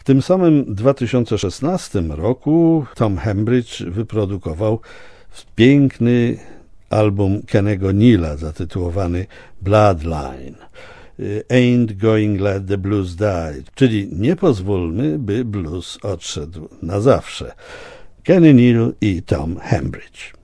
tym samym 2016 roku Tom Hembridge wyprodukował piękny album Kennego Neala zatytułowany Bloodline. Ain't going let the blues die, czyli nie pozwólmy, by blues odszedł na zawsze. Kenny Neal i Tom Hembridge.